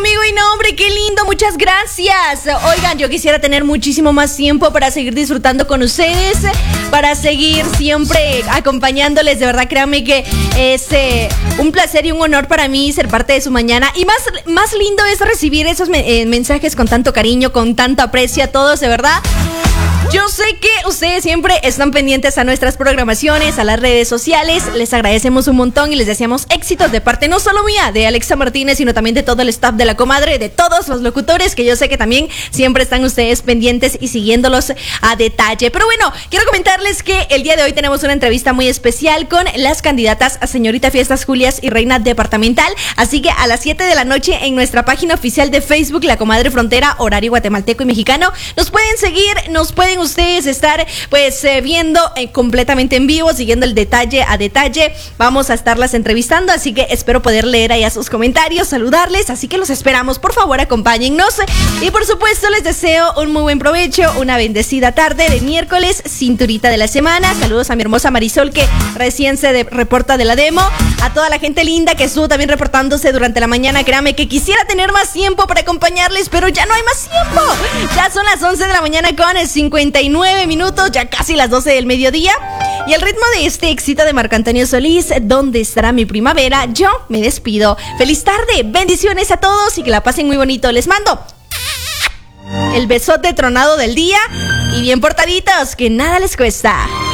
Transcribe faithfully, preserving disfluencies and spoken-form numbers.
conmigo y no, hombre, qué lindo, muchas gracias. Oigan, yo quisiera tener muchísimo más tiempo para seguir disfrutando con ustedes, para seguir siempre acompañándoles. De verdad, créanme que es eh, un placer y un honor para mí ser parte de su mañana. Y más, más lindo es recibir esos me- eh, mensajes con tanto cariño, con tanto aprecio a todos, de verdad. Yo sé que ustedes siempre están pendientes a nuestras programaciones, a las redes sociales. Les agradecemos un montón y les deseamos éxitos de parte no solo mía, de Alexa Martínez, sino también de todo el staff de La Comadre, de todos los locutores, que yo sé que también siempre están ustedes pendientes y siguiéndolos a detalle. Pero bueno, quiero comentarles que el día de hoy tenemos una entrevista muy especial con las candidatas a Señorita Fiestas Julias y Reina Departamental. Así que a las siete de la noche en nuestra página oficial de Facebook, La Comadre Frontera, horario guatemalteco y mexicano, nos pueden seguir, nos pueden ustedes estar pues eh, viendo eh, completamente en vivo, siguiendo el detalle a detalle. Vamos a estarlas entrevistando, así que espero poder leer allá sus comentarios, saludarles, así que los esperamos, por favor acompáñennos y por supuesto les deseo un muy buen provecho, una bendecida tarde de miércoles, cinturita de la semana. Saludos a mi hermosa Marisol, que recién se de- reporta de la demo, a toda la gente linda que estuvo también reportándose durante la mañana. Créame que quisiera tener más tiempo para acompañarles, pero ya no hay más tiempo. Ya son las once de la mañana con cincuenta y nueve minutos, ya casi las doce del mediodía. Y al ritmo de este éxito de Marco Antonio Solís, ¿dónde estará mi primavera?, yo me despido. Feliz tarde, bendiciones a todos y que la pasen muy bonito. Les mando el besote tronado del día y bien portaditos, que nada les cuesta.